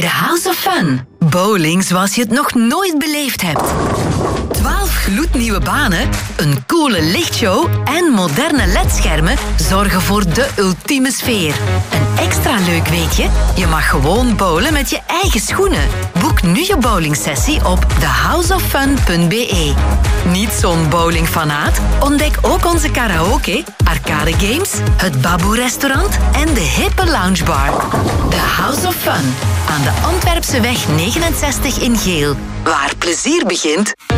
The House of Fun. Bowling zoals je het nog nooit beleefd hebt. 12 gloednieuwe banen, een coole lichtshow en moderne ledschermen zorgen voor de ultieme sfeer. Een extra leuk weetje, je mag gewoon bowlen met je eigen schoenen. Boek nu je bowlingsessie op thehouseoffun.be. Niet zo'n bowlingfanaat? Ontdek ook onze karaoke, arcade games, het Baboe-restaurant en de hippe loungebar. The House of Fun, aan de Antwerpseweg 69 in Geel. Waar plezier begint...